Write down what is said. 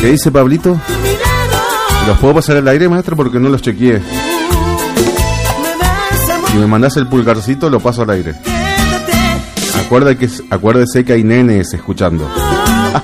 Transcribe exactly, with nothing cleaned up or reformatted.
¿Qué dice Pablito? ¿Los puedo pasar al aire, maestro? Porque no los chequeé. Si me mandás el pulgarcito, lo paso al aire. Acuérdate que, acuérdese que hay nenes escuchando.